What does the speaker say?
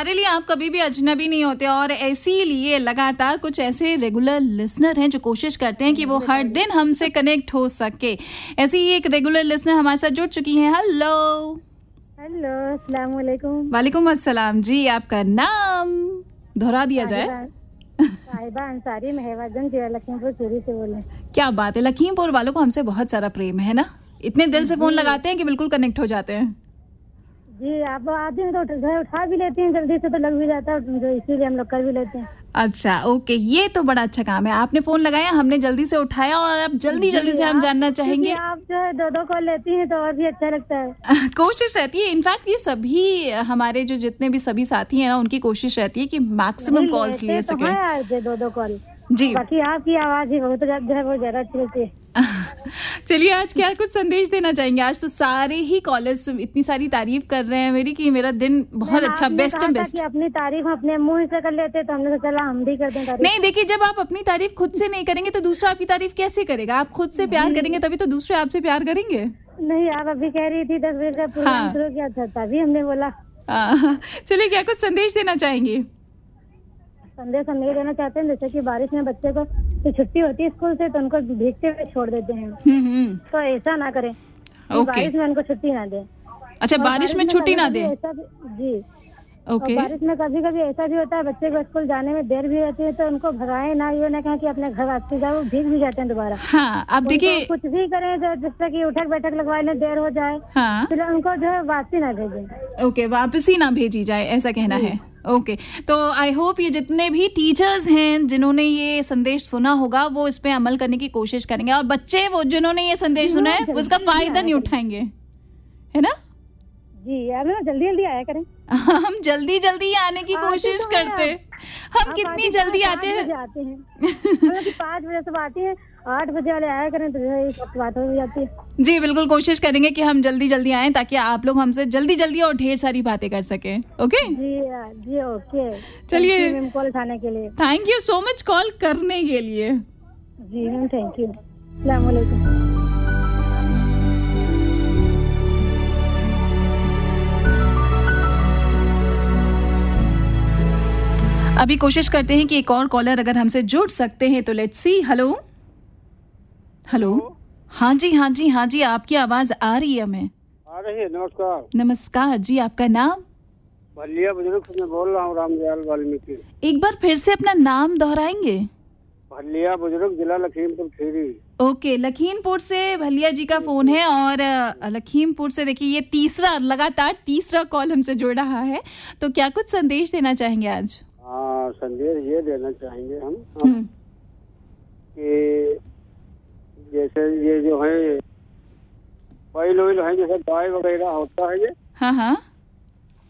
हमारे लिए आप कभी भी अजनबी नहीं होते और इसीलिए लगातार कुछ ऐसे रेगुलर लिसनर हैं जो कोशिश करते हैं कि वो हर दिन हमसे कनेक्ट हो सके। ऐसे ही एक रेगुलर लिसनर हमारे साथ जुड़ चुकी हैं। हेलो अस्सलाम वालेकुम। वालेकुम अस्सलाम जी। आपका नाम दोहरा दिया जाए। साहिबा अंसारी महवाजन जिला लखीमपुर खीरी से बोले। क्या बात है, लखीमपुर वालों को हमसे बहुत सारा प्रेम है ना, इतने दिल से फोन लगाते हैं कि बिल्कुल कनेक्ट हो जाते हैं। जी आप आते हैं तो उठा भी लेते हैं, जल्दी से तो लग भी जाता है, इसीलिए हम लोग कर भी लेते हैं। अच्छा ओके, ये तो बड़ा अच्छा काम है, आपने फोन लगाया, हमने जल्दी से उठाया और अब जल्दी से हम जानना चाहेंगे। आप जो है दो कॉल लेती हैं तो और भी अच्छा लगता है। कोशिश रहती है, इनफैक्ट ये सभी हमारे जो जितने भी सभी साथी हैं ना, उनकी कोशिश रहती है कि मैक्सिमम कॉल्स ले सके। दो कॉल जी, बाकी आपकी आवाज ही बहुत जो है वो ज्यादा अच्छी लगती है। चलिए आज क्या कुछ संदेश देना चाहेंगे? आज तो सारे ही कॉलेज इतनी सारी तारीफ कर रहे हैं मेरी कि मेरा दिन बहुत अच्छा, बेस्ट एंड बेस्ट। अपनी तारीफ अपने मुंह से कर लेते तो हमने सोचा हम भी कर दें तारीफ। नहीं देखिए, जब आप अपनी तारीफ खुद से नहीं करेंगे तो दूसरा आपकी तारीफ कैसे करेगा? आप खुद से प्यार करेंगे तभी तो दूसरे आपसे प्यार करेंगे। नहीं, आप अभी कह रही थी 10 बजे का प्रोग्राम शुरू किया था, तभी हमने बोला। चलिए क्या कुछ संदेश देना चाहेंगे? संदेश हम ये देना चाहते हैं, जैसे कि बारिश में बच्चे को छुट्टी होती है स्कूल से तो उनको भीगते हुए छोड़ देते हैं, तो ऐसा ना करें। बारिश में उनको छुट्टी ना दें। अच्छा, बारिश में छुट्टी ना दें। जी ओके। बारिश में कभी कभी ऐसा भी होता है बच्चे को स्कूल जाने में देर भी रहती है, तो उनको भगाए ना, ये ना कहें कि अपने घर वापसी जाओ, भीग भी जाते हैं दोबारा। हाँ, अब देखिए कुछ भी करें जो जिससे कि उठक बैठक लगवाने देर हो जाए, हाँ, फिर उनको जो है वापसी ना भेजें। ओके, वापसी ना भेजी जाए, ऐसा कहना है। ओके, तो आई होप ये जितने भी टीचर्स हैं जिन्होंने ये संदेश सुना होगा वो इस पे अमल करने की कोशिश करेंगे, और बच्चे वो जिन्होंने ये संदेश सुना है उसका फायदा नहीं उठाएंगे, है ना? जी यार जल्दी आया करें। हम जल्दी आने की कोशिश करते हैं। हम कितनी जल्दी आते हैं? 5 बजे से आते हैं, 8 बजे वाले आया करें तो बात हो जाती है। जी बिल्कुल, कोशिश करेंगे कि हम जल्दी आएं ताकि आप लोग हमसे जल्दी और ढेर सारी बातें कर सकें। ओके जी ओके, चलिए, कॉल उठाने के लिए thank you so much call करने के लिए। जी मैम, थैंक यू। अस्सलाम वालेकुम। अभी कोशिश करते हैं कि एक और कॉलर अगर हमसे जुड़ सकते हैं तो लेट्स सी। हेलो, हाँ जी, आपकी आवाज आ रही है? हमें आ रही है। नमस्कार जी, आपका नाम? भलिया बुजुर्ग से मैं बोल रहा हूँ, रामदयाल वाल्मीकि। एक बार फिर से अपना नाम दोहराएंगे? भलिया बुजुर्ग, जिला लखीमपुर खीरी। ओके, लखीमपुर से भलिया जी का फोन है और लखीमपुर से देखिए ये लगातार तीसरा कॉल हमसे जुड़ रहा है, तो क्या कुछ संदेश देना चाहेंगे आज? संदेश ये देना चाहेंगे हम कि जैसे ये जो है ऑयल है, जैसे गाय वगैरह होता है ये, हाँ,